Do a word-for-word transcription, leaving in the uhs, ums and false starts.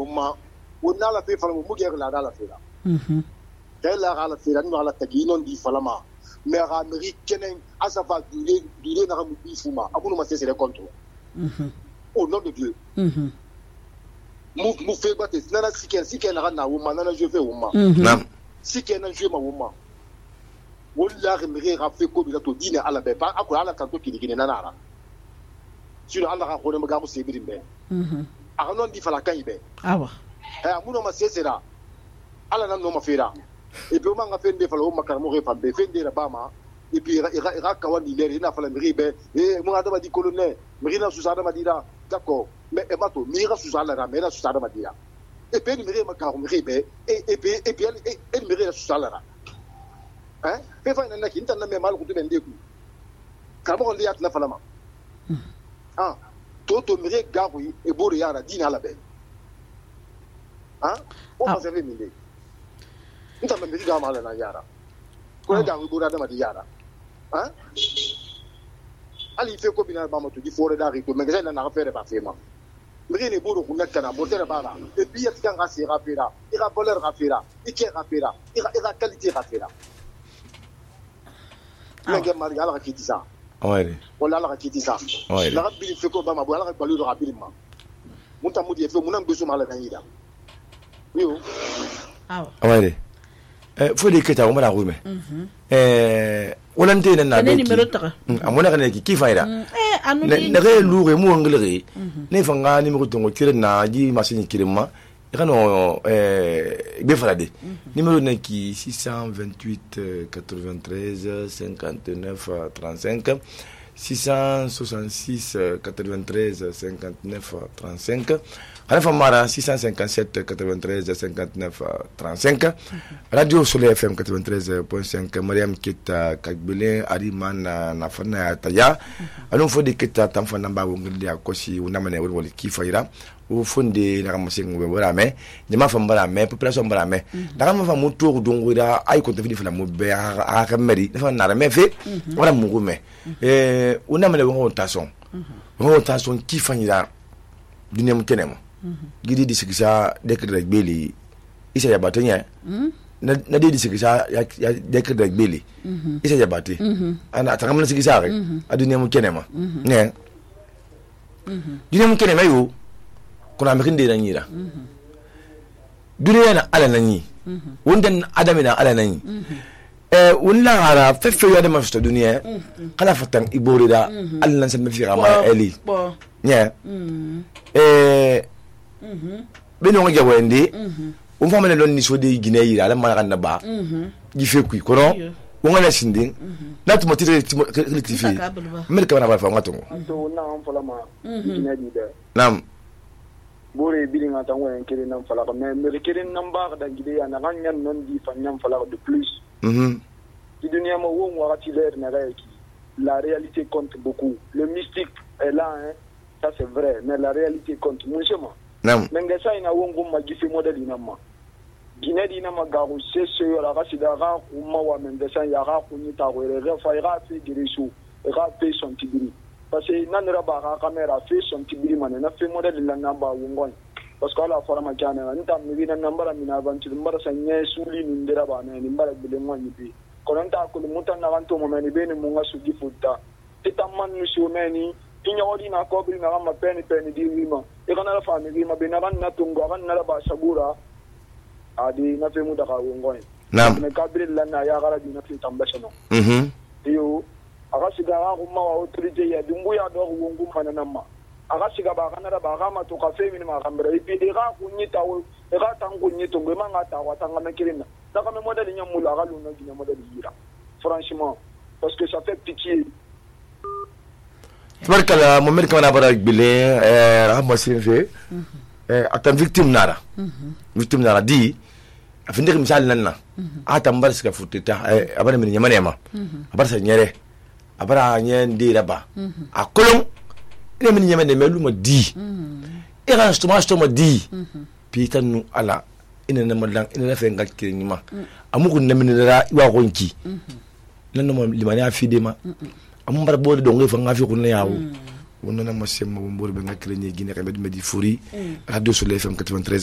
wumma wonna la fe fala mu ge la da la fe la mhm kala ala fe la no ala tagi non di fala ma mais américain asafa dure dure na mu bifuma abunu ma c'est les comptes mhm au nom de Dieu mhm mu mu fe ba te nana siken siken na na wumma nana je fe wumma nam siken na je ma wumma wallahi mi ga fe ko bi to dine ala be ba akula ala kan to kini kini nana ara sino ala ga ko ne ga mu se bi dimbe mhm aga non di fala kan ibe awa eh amuno ma sesera ala nan no ma fera et puis on m'a fait des fois on m'a carrément refait fait des là-bas et puis il il il kawan il est na fala miri be et mon adama di colonel miri na susada ma dira d'accord mais e mato miri susada la mais na susada ma dira et puis miri ma carrément miri be et et puis et puis et miri na susada la hein fait fa na kinta na me mal ko tebe ndeku kabo on liat na fala ma ah toto miri garu e bori yara dina la be hein on va faire mille nta me miri ga mala na yara ko da ngi bura da ma di yara hein ali fe ko bina ba ma to di fore da ri ko me ga na na fere ba fe ma miri ne buru ku nakana bo tere ba ba e bi yat kan ga se ga fera i ga voler ga fera i ke ga fera i ga i ga qualité ga fera me ga mari ala ga kiti sa ouais wala ala ga kiti sa ouais la ga bi fe ko ba ma bo ala ga balu do ga bi ma munta mudi e fe munan beso mala na yida yo ah ouais eh faut dire que tu as la roue mais eh wala ndene na be amona kana ki kifaira eh anu ne ne loure mu ngleri ne fanga numéro tongo kire na ji machine kirema ikano eh be falade numéro ne ki six cent vingt-huit quatre-vingt-treize cinquante-neuf trente-cinq six cent soixante-six quatre-vingt-treize cinquante-neuf trente-cinq à la Famara six cent cinquante-sept quatre-vingt-treize cinquante-neuf trente-cinq Radio Soleil F M quatre-vingt-treize point cinq Mariam Kita Kagbele Ariman na fana taya alon fodi kita tamfana ba ngudi akosi unamane wol kifaira o fonde na kamasengo be wala me jama fambara me population bara me da kama fa mutu dongura ay ko tafidi fala mo be a kameri da fa na me fe wala mu me eh unamane wo tason wo tason kifanyira dunem kenema gidi di sikisa dekre gbeli isa ya batenya na na di sikisa ya ya dekre gbeli isa ya bate ana takamna sikisa re adunya mu kenema ne dunya mu kenema yo kuna mekinde na nyira dunya na ala na nyi wondan adamina ala na nyi eh wonna ara fefe yo adama fsto dunya kala fatan iborida alla san mafi rama eli ne eh mhm beno nga wende on fa mane lon ni so de Guinée yi ala ma na ba mhm gi fekui ko no wonga la sinding na to motire rectifier mer ka na ba fa ngato to na on fala ma Guinée di de nam bore bi nga tan wen kire nan fala ko mais mer kire nan ba da Guinée ya na ganyan non di fa nyam fala de plus mhm di dunia mo won wa ti l'air na ki la réalité compte beaucoup le mystique est là hein ça c'est vrai mais la réalité compte mon chemin nam menga ina wongo magifi model ina ma Guinée dina magaru sese yo la rasida ra kuma wa menga ya ra kunyi ta ko re fa ira fi girisu ra fi son tibiri parce que nan ra ba ra camera fi son tibiri man na fi model la namba wongo parce que ala forma kana nta mi na namba mi na bantu mbara sanye suli ni ndera ba na ni mbara bile mo nyibi konanta ko mutan na bantu mo meni bene mo ngasu gifuta titamman nu so meni inyodi na ko bi na ma peni peni di wima e kana la family ma be na ban na tungo kan na ba sabura adi na fe mu da ka wongo nam me ka bi la na ya gara di na fi tambasha no mhm yo aga siga ga ko ma wa autorité ya dumbu ya do wongo kana na ma aga siga ba kana ba ga ma to ka fe mi ma kambere e bi de ga ku ni ta wo e ga tan ku ni to ma nga ta wa tanga na kirina da ka me model nya mu la ga lu na gi na model yira franchement parce que ça fait pitié tabarkala mo mer kamana bara bile eh rahma sinfe eh atan victime nara victime nara di afinde misal nanna atan bar ska futita eh abana min nyamane ma abar sa nyere abara nyen di raba akolon ina min nyamane melu ma di ira stoma stoma di pitanu ala ina na malang ina na fe ngal kirima amugo na min ra iwa gonki nan mo limani afide ma am bar bo do ngi fa nga fi ko ne yawo wonna na ma sem mo mbor be nga krenye Guinée Cameroun Medi Fouri Radio Soleil F M quatre-vingt-treize